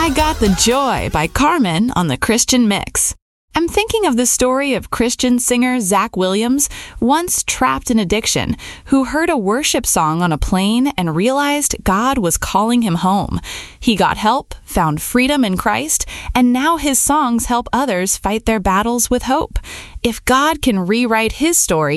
I Got the Joy by Carmen on the Christian Mix. I'm thinking of the story of Christian singer Zach Williams, once trapped in addiction, who heard a worship song on a plane and realized God was calling him home. He got help, found freedom in Christ, and now his songs help others fight their battles with hope. If God can rewrite his story,